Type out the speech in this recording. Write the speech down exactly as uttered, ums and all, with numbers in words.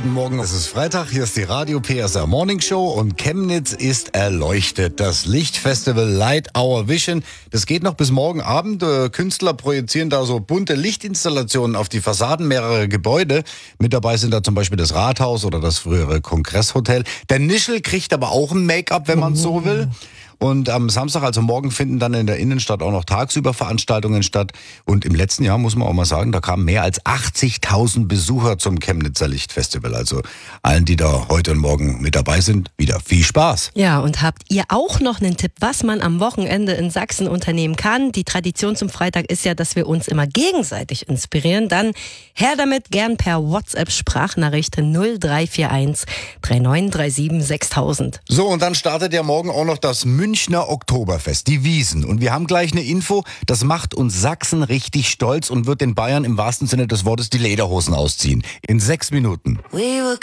guten Morgen. Es ist Freitag, hier ist die Radio P S R Morning Show und Chemnitz ist erleuchtet. Das Lichtfestival Light Our Vision, das geht noch bis morgen Abend. Künstler projizieren da so bunte Lichtinstallationen auf die Fassaden mehrerer Gebäude. Mit dabei sind da zum Beispiel das Rathaus oder das frühere Kongresshotel. Der Nischel kriegt aber auch ein Make-up, wenn man es so will. Und am Samstag, also morgen, finden dann in der Innenstadt auch noch tagsüber Veranstaltungen statt. Und im letzten Jahr, muss man auch mal sagen, da kamen mehr als achtzigtausend Besucher zum Chemnitzer Lichtfestival. Also allen, die da heute und morgen mit dabei sind, wieder viel Spaß. Ja, und habt ihr auch noch einen Tipp, was man am Wochenende in Sachsen unternehmen kann? Die Tradition zum Freitag ist ja, dass wir uns immer gegenseitig inspirieren. Dann her damit, gern per WhatsApp-Sprachnachricht null drei vier eins drei neun drei sieben sechstausend. So, und dann startet ja morgen auch noch das Münchner Oktoberfest, die Wiesn. Und wir haben gleich eine Info, das macht uns Sachsen richtig stolz und wird den Bayern im wahrsten Sinne des Wortes die Lederhosen ausziehen. In sechs Minuten. We were